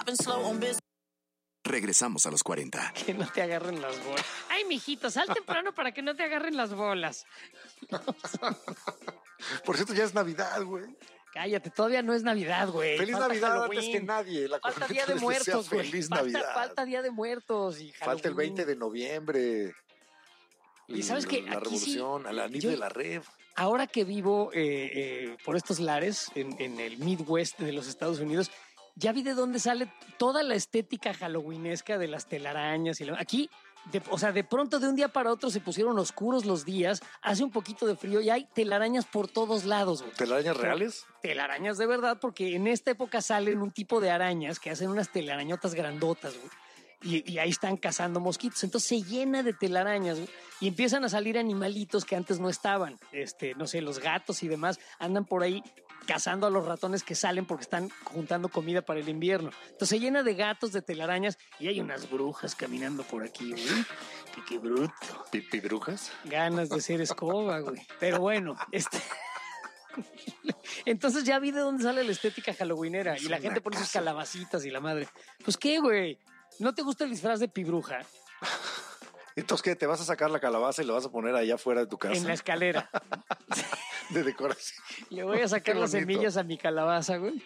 Regresamos a los 40. Que no te agarren las bolas. Ay, mijito, sal temprano para que no te agarren las bolas. Por cierto, ya es Navidad, güey. Cállate, todavía no es Navidad, güey. Feliz Falta Navidad Halloween. antes que nadie. La Falta corneta Día de les desea Muertos, güey. Feliz Navidad. Falta Día de Muertos y Halloween. Falta el 20 de noviembre. Y sabes que la aquí revolución, sí, a la NIF de la Rev. Ahora que vivo por estos lares en el Midwest de los Estados Unidos, ya vi de dónde sale toda la estética halloweenesca de las telarañas. Aquí, de pronto de un día para otro se pusieron oscuros los días, hace un poquito de frío y hay telarañas por todos lados, güey. ¿Telarañas reales? Telarañas de verdad, porque en esta época salen un tipo de arañas que hacen unas telarañotas grandotas, güey. Y ahí están cazando mosquitos. Entonces se llena de telarañas, güey, y empiezan a salir animalitos que antes no estaban. No sé, los gatos y demás andan por ahí cazando a los ratones que salen porque están juntando comida para el invierno. Entonces se llena de gatos, de telarañas, y hay unas brujas caminando por aquí, güey. Qué bruto. ¿Pipi brujas? Ganas de ser escoba, güey. Pero bueno, entonces ya vi de dónde sale la estética halloweenera. Y la gente pone sus calabacitas y la madre. Pues qué, güey. ¿No te gusta el disfraz de pibruja? Entonces, ¿qué? ¿Te vas a sacar la calabaza y la vas a poner allá afuera de tu casa? En la escalera. De decoración. Le voy a sacar las semillas a mi calabaza, güey.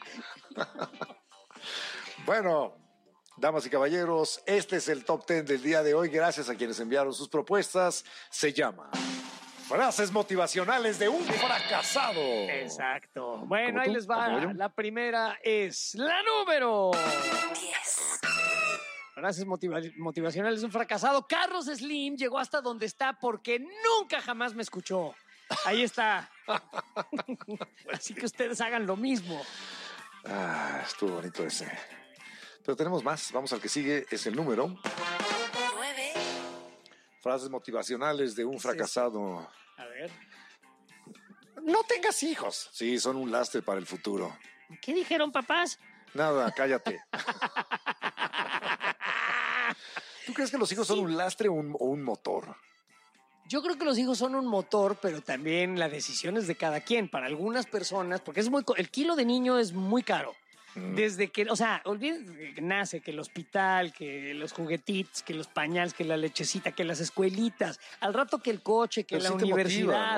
Bueno, damas y caballeros, este es el top 10 del día de hoy. Gracias a quienes enviaron sus propuestas. Se llama Frases motivacionales de un fracasado. Exacto. Bueno, ahí tú? les va. La primera es la número 10. Frases motivacionales de un fracasado. Carlos Slim llegó hasta donde está porque nunca jamás me escuchó. Ahí está. Así que ustedes hagan lo mismo. Estuvo bonito ese. Pero tenemos más. Vamos al que sigue. Es el número 9. Frases motivacionales de un fracasado. A ver. No tengas hijos. Sí, son un lastre para el futuro. ¿Qué dijeron, papás? Nada, cállate. ¿Tú crees que los hijos son un lastre o un motor? Yo creo que los hijos son un motor, pero también la decisión es de cada quien. Para algunas personas, porque el kilo de niño es muy caro. Desde que, olviden que nace, que el hospital, que los juguetitos, que los pañales, que la lechecita, que las escuelitas, al rato que el coche, que Pero la sí te universidad. motiva,